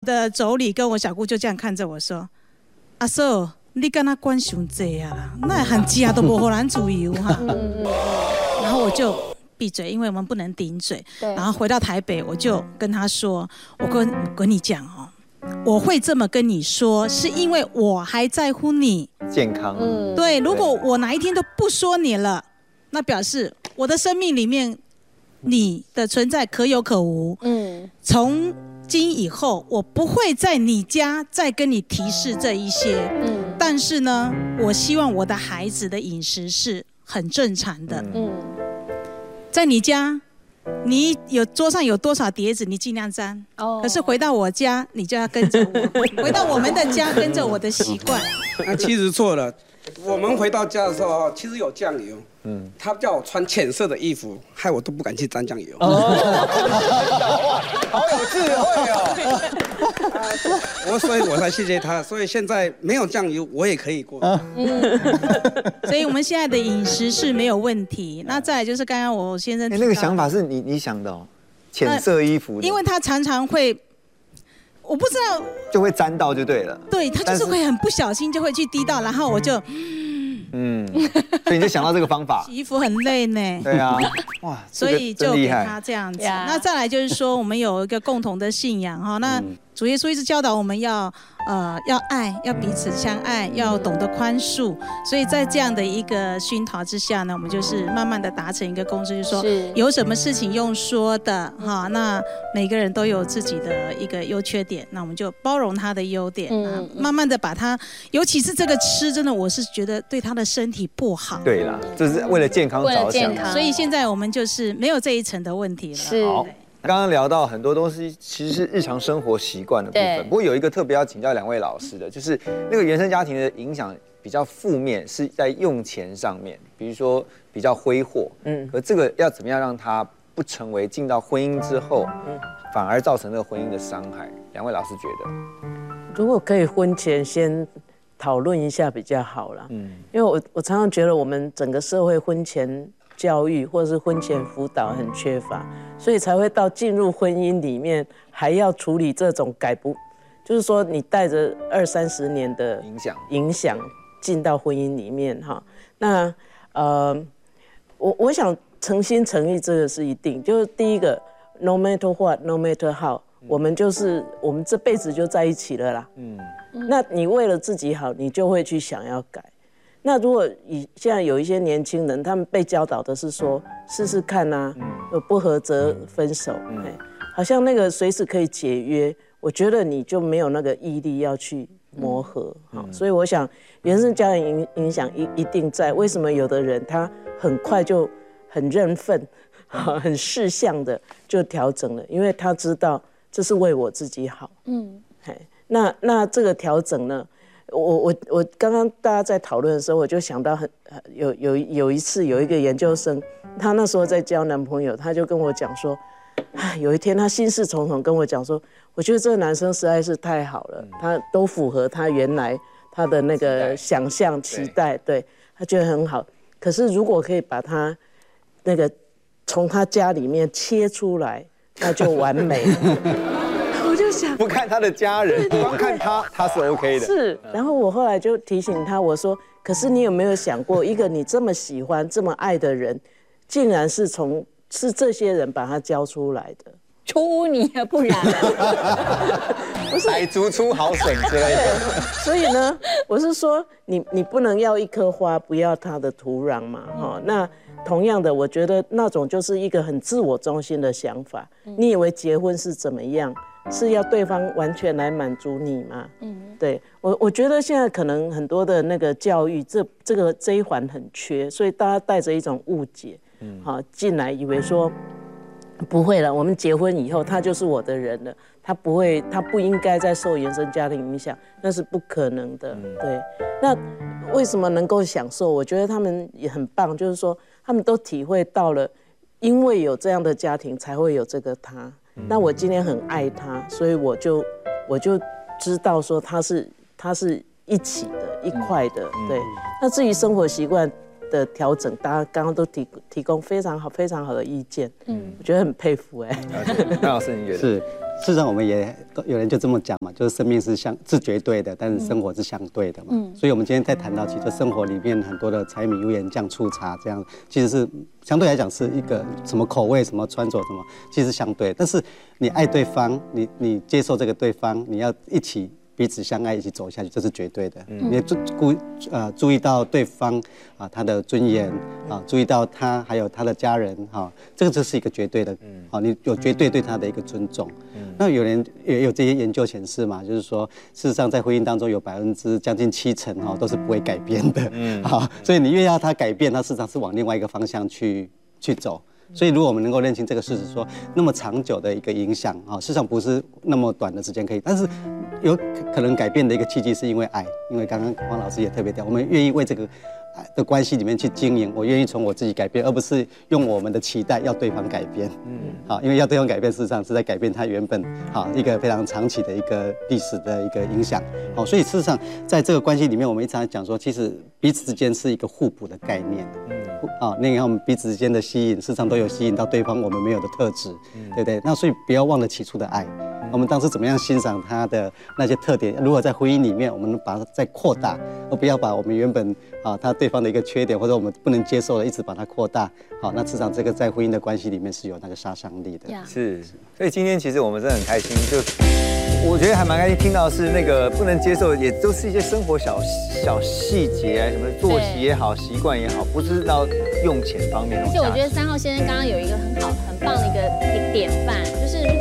的妯娌跟我小姑就这样看着我说：“阿嫂，你跟他管伤济啊，那含家都无给咱自由哈。”然后我就闭嘴，因为我们不能顶嘴。然后回到台北，我就跟他说：“我跟你讲哦，我会这么跟你说，是因为我还在乎你健康。 对，如果我哪一天都不说你了，那表示我的生命里面你的存在可有可无。从今以后，我不会在你家再跟你提示这一些。但是呢，我希望我的孩子的饮食是很正常的。在你家，你桌上有多少碟子，你尽量沾。可是回到我家，你就要跟着我。回到我们的家，跟着我的习惯。 那其实错了。我们回到家的时候，其实有酱油。他叫我穿浅色的衣服，害我都不敢去沾酱油。 好有智慧所以我才谢谢他。所以现在没有酱油，我也可以过。 所以我们现在的饮食是没有问题。那再来就是刚刚我先生提到那个想法是你想的哦，浅色衣服的， 因为他常常会，我不知道就会沾到就对了。 对，他就是会很不小心就会去滴到，然后我就。 所以你就想到这个方法。 洗衣服很累呢。 对啊，哇， 所以就给他这样子。那再来就是说，我们有一个共同的信仰哈。那主耶稣一直教导我们要爱，要彼此相爱，要懂得宽恕。所以在这样的一个熏陶之下呢，我们就是慢慢的达成一个共识，就是说有什么事情用说的哈，那每个人都有自己的一个优缺点，那我们就包容他的优点，慢慢的把他，尤其是这个吃，真的我是觉得对他的身体不好。 对啦，就是为了健康着想。 所以现在我们就是没有这一层的问题了。 好。刚刚聊到很多东西，其实是日常生活习惯的部分。不过有一个特别要请教两位老师的，就是那个原生家庭的影响比较负面，是在用钱上面，比如说比较挥霍。而这个要怎么样让它不成为进到婚姻之后，反而造成这个婚姻的伤害？两位老师觉得， 如果可以婚前先讨论一下比较好啦。因为我常常觉得我们整个社会婚前教育或者是婚前辅导很缺乏，所以才会到进入婚姻里面还要处理这种就是说你带着20-30年的影响进到婚姻里面哈。那我想诚心诚意这个是一定，就是第一个 no matter what no matter how， 我们这辈子就在一起了啦。那你为了自己好，你就会去想要改。那如果现在有一些年轻人，他们被教导的是说试试看啊，不合则分手，好像那个随时可以解约，我觉得你就没有那个毅力要去磨合。所以我想原生家庭影响一定在。为什么有的人他很快就很认份，很识相的就调整了？因为他知道这是为我自己好。那这个调整呢？我刚刚大家在讨论的时候，我就想到有一次有一个研究生，她那时候在交男朋友，她就跟我讲说，有一天她心事重重跟我讲说，我觉得这个男生实在是太好了，他都符合他原来他的那个想象期待，对，他觉得很好。可是如果可以把他那个从他家里面切出来，那就完美了。 不看他的家人，光看他是 OK 的。 是，然后我后来就提醒他，我说：“可是你有没有想过，一个你这么喜欢、这么爱的人，竟然是这些人把他教出来的？ 出你啊，不然不是傣族出好笋之类的。 所以呢，我是说，你不能要一棵花，不要它的土壤嘛。那同样的，我觉得那种就是一个很自我中心的想法。你以为结婚是怎么样？是要对方完全来满足你吗？对，我觉得现在可能很多的那个教育，这一环很缺，所以大家带着一种误解，进来以为说不会了，我们结婚以后他就是我的人了，他不应该再受原生家庭影响，那是不可能的。对，那为什么能够享受？我觉得他们也很棒，就是说他们都体会到了，因为有这样的家庭才会有这个他。那我今天很爱他，所以我就知道说他是一起的一块的。对，那至于生活习惯的调整，大家刚刚都提供非常好的意见。我觉得很佩服。 那老师你觉得？ 是， 事实上我们也有人就这么讲嘛，就是生命是绝对的，但是生活是相对的嘛。所以我们今天在谈到，其实生活里面很多的柴米油盐酱醋茶这样，其实是相对来讲是一个什么口味、什么穿着、什么，其实相对。但是你爱对方，你接受这个对方，你要一起彼此相爱，一起走下去，这是绝对的。你注意到对方他的尊严注意到他还有他的家人这个就是一个绝对的你有绝对对他的一个尊重。那有人也有这些研究显示嘛，就是说事实上在婚姻当中有将近70%都是不会改变的。所以你越要他改变，他事实上是往另外一个方向去走。所以，如果我们能够认清这个事实，说那么长久的一个影响事实上不是那么短的时间可以，但是有可能改变的一个契机是因为爱，因为刚刚黄老师也特别讲，我们愿意为这个爱的关系里面去经营，我愿意从我自己改变，而不是用我们的期待要对方改变。因为要对方改变，事实上是在改变他原本一个非常长期的一个历史的一个影响。所以事实上在这个关系里面，我们一直在讲说，其实彼此之间是一个互补的概念。那个我们彼此之间的吸引，事实上都有吸引到对方我们没有的特质，对不对？那所以不要忘了起初的爱。我们当时怎么样欣赏他的那些特点？如果在婚姻里面，我们把它再扩大，而不要把我们原本他对方的一个缺点或者我们不能接受的，一直把它扩大。那事实上这个在婚姻的关系里面是有那个杀伤力的。 是，所以今天其实我们真的很开心，就我觉得还蛮开心听到是那个不能接受，也都是一些生活小细节什么作息也好，习惯也好，不是到用钱方面。 而且我觉得3号先生刚刚有一个很棒的一个典范，就是。